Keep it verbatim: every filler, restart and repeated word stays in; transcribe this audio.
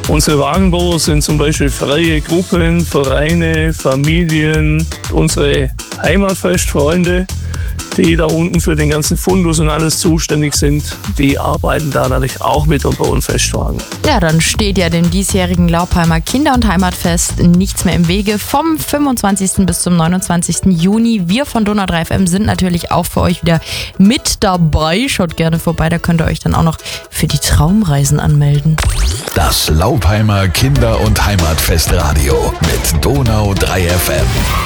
Unsere Wagenbauer sind zum Beispiel freie Gruppen, Vereine, Familien, unsere Heimatfestfreunde, die da unten für den ganzen Fundus und alles zuständig sind, die arbeiten da natürlich auch mit und bauen Festwagen. Ja, dann steht ja dem diesjährigen Laupheimer Kinder- und Heimatfest nichts mehr im Wege. Vom fünfundzwanzigsten bis zum neunundzwanzigsten Juni. Wir von Donau drei F M sind natürlich auch für euch wieder mit dabei. Schaut gerne vorbei, da könnt ihr euch dann auch noch für die Traumreisen anmelden. Das Laupheimer Kinder- und Heimatfestradio mit Donau drei F M.